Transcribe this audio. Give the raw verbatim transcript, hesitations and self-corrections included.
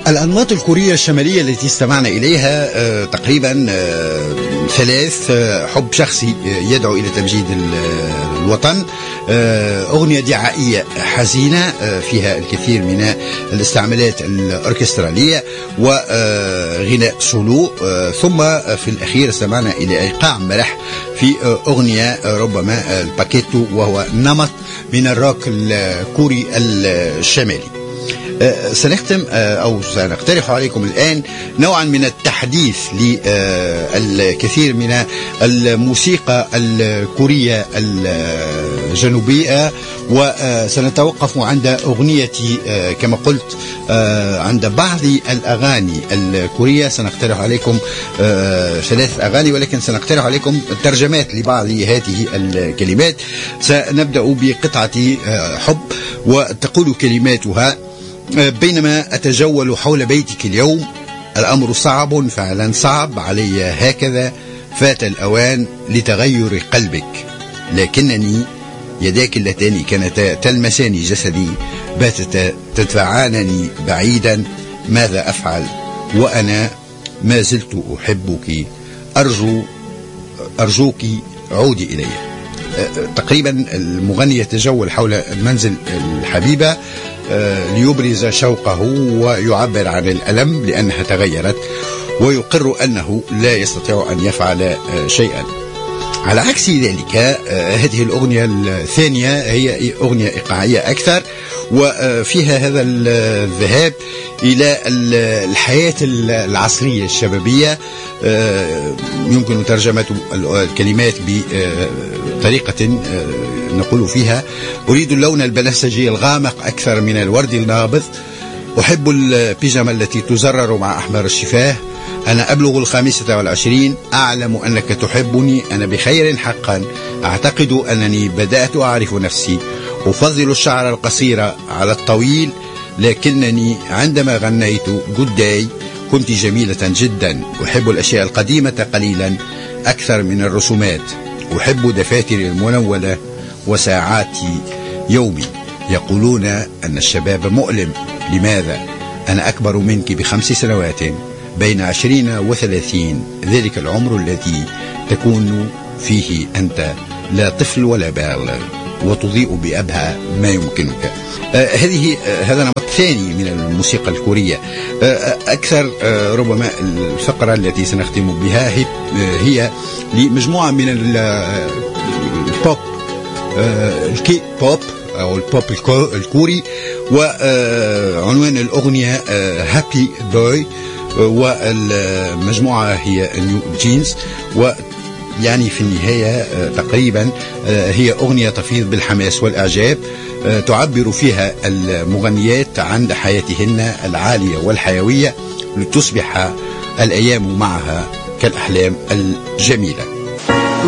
الأنماط الكورية الشمالية التي استمعنا إليها آه تقريبا آه ثلاث. آه حب شخصي يدعو إلى تمجيد الوطن، آه أغنية دعائية حزينة آه فيها الكثير من الاستعمالات الأوركسترالية، وغناء سولو، آه ثم في الأخير استمعنا إلى إيقاع مرح في آه أغنية آه ربما الباكيتو، وهو نمط من الروك الكوري الشمالي. أه سنختم أه أو سنقترح عليكم الآن نوعا من التحديث للكثير من الموسيقى الكورية الجنوبية، وسنتوقف عند أغنية أه كما قلت أه عند بعض الأغاني الكورية. سنقترح عليكم أه ثلاث أغاني، ولكن سنقترح عليكم ترجمات لبعض هذه الكلمات. سنبدأ بقطعة أه حب، وتقول كلماتها: بينما أتجول حول بيتك اليوم الأمر صعب، فعلا صعب علي هكذا، فات الأوان لتغير قلبك، لكنني يداك اللتان كانتا تلمسان جسدي باتتا تدفعانني بعيدا، ماذا أفعل وأنا ما زلت أحبك، أرجو أرجوك عودي إلي. تقريبا المغني يتجول حول منزل الحبيبة ليبرز شوقه ويعبر عن الألم لأنها تغيرت، ويقر أنه لا يستطيع أن يفعل شيئا. على عكس ذلك هذه الأغنية الثانية هي أغنية إيقاعية أكثر، وفيها هذا الذهاب إلى الحياة العصرية الشبابية. يمكن ترجمة الكلمات بطريقة نقول فيها: أريد اللون البنفسجي الغامق أكثر من الورد النابض، أحب البيجامة التي تزرر مع أحمر الشفاه، أنا أبلغ الخامسة والعشرين، أعلم أنك تحبني، أنا بخير حقا، أعتقد أنني بدأت أعرف نفسي، أفضل الشعر القصير على الطويل، لكنني عندما غنيت Good Day كنت جميلة جدا، أحب الأشياء القديمة قليلا أكثر من الرسومات، أحب دفاتري المنولة وساعات يومي، يقولون أن الشباب مؤلم، لماذا؟ أنا أكبر منك بخمس سنوات، بين عشرين وثلاثين، ذلك العمر الذي تكون فيه أنت لا طفل ولا بالغ، وتضيء بأبهى ما يمكنك. آه هذه آه هذا نمط ثاني من الموسيقى الكورية. آه أكثر آه ربما الفقرة التي سنختم بها هي, آه هي لمجموعة من البوب، آه الكي بوب أو البوب الكوري، وعنوان الأغنية هابي بوي، والمجموعة هي نيو جينز. ويعني في النهاية تقريبا هي أغنية تفيض بالحماس والإعجاب، تعبر فيها المغنيات عن حياتهن العالية والحيوية، لتصبح الأيام معها كالأحلام الجميلة.